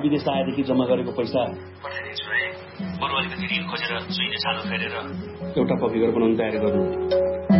विदेश आएदेखि जम्मा गरेको पैसा पठाइदिन्छु है। बरु अलिकति ऋण खोजेर सुइने सानो फेरेर एउटा पपिगर बनाउन तयारी गर्नु।